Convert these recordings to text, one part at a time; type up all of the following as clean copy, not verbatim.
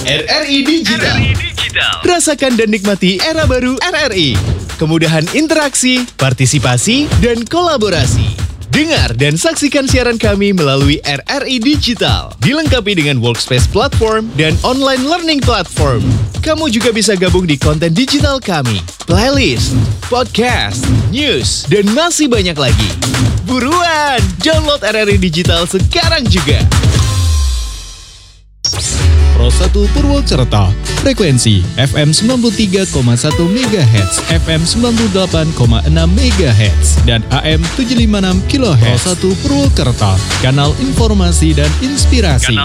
RRI Digital. Rasakan dan nikmati era baru RRI. Kemudahan interaksi, partisipasi, dan kolaborasi. Dengar dan saksikan siaran kami melalui RRI Digital. Dilengkapi dengan workspace platform dan online learning platform. Kamu juga bisa gabung di konten digital kami, playlist, podcast, news, dan masih banyak lagi. Buruan, download RRI Digital sekarang juga. Pro 1 Purwokerto, frekuensi FM 93,1 MHz, FM 98,6 MHz, dan AM 756 kHz. Pro 1 Purwokerto, kanal informasi dan inspirasi.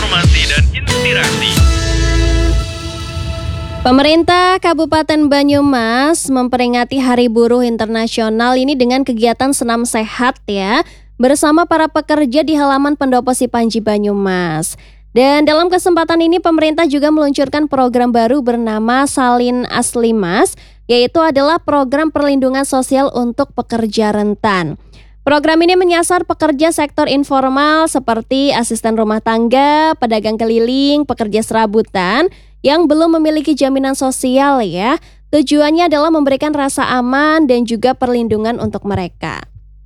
Pemerintah Kabupaten Banyumas memperingati Hari Buruh Internasional ini dengan kegiatan senam sehat ya, bersama para pekerja di halaman Pendopo Sipanji Banyumas. Dan dalam kesempatan ini pemerintah juga meluncurkan program baru bernama Salin Aslimas, yaitu adalah program perlindungan sosial untuk pekerja rentan. Program ini menyasar pekerja sektor informal seperti asisten rumah tangga, pedagang keliling, pekerja serabutan yang belum memiliki jaminan sosial ya. Tujuannya adalah memberikan rasa aman dan juga perlindungan untuk mereka.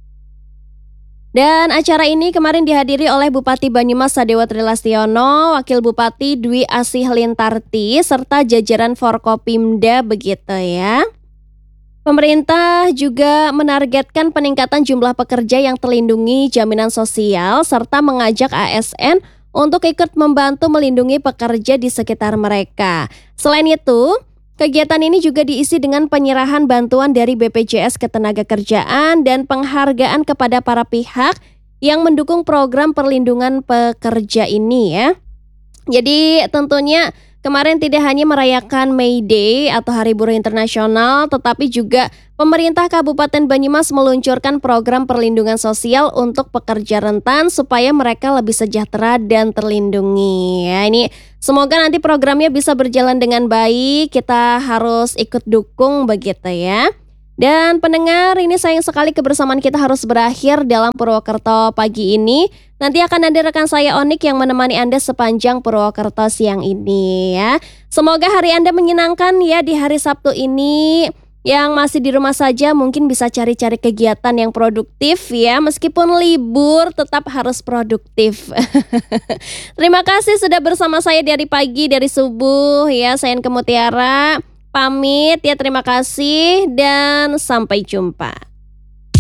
Dan acara ini kemarin dihadiri oleh Bupati Banyumas Sadewa Trilastiono, Wakil Bupati Dwi Asih Lintarti, serta jajaran Forkopimda begitu ya. Pemerintah juga menargetkan peningkatan jumlah pekerja yang terlindungi jaminan sosial, serta mengajak ASN untuk ikut membantu melindungi pekerja di sekitar mereka. Selain itu, kegiatan ini juga diisi dengan penyerahan bantuan dari BPJS Ketenagakerjaan dan penghargaan kepada para pihak yang mendukung program perlindungan pekerja ini ya. Jadi tentunya kemarin tidak hanya merayakan May Day atau Hari Buruh Internasional, tetapi juga pemerintah Kabupaten Banyumas meluncurkan program perlindungan sosial untuk pekerja rentan supaya mereka lebih sejahtera dan terlindungi. Ya, ini semoga nanti programnya bisa berjalan dengan baik, kita harus ikut dukung begitu ya. Dan pendengar, ini sayang sekali kebersamaan kita harus berakhir dalam Purwokerto pagi ini. Nanti akan ada rekan saya Onik yang menemani Anda sepanjang Purwokerto siang ini ya. Semoga hari Anda menyenangkan ya di hari Sabtu ini. Yang masih di rumah saja mungkin bisa cari-cari kegiatan yang produktif ya. Meskipun libur tetap harus produktif. Terima kasih sudah bersama saya dari pagi, dari subuh ya. Saya Enke Mutiara pamit ya, terima kasih dan sampai jumpa.